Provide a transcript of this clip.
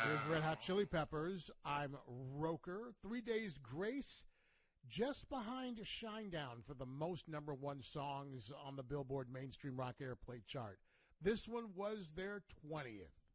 Here's Red Hot Chili Peppers. I'm Roker. 3 Days Grace, just behind Shinedown for the most number one songs on the Billboard Mainstream Rock Airplay chart. This one was their 20th.